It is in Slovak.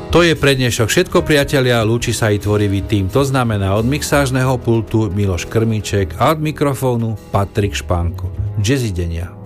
To je pre dnešok všetko, priatelia, lúči sa i tvorivý tým, to znamená od mixážneho pultu Miloš Krmiček a od mikrofónu Patrik Špánko. Jazzidenia.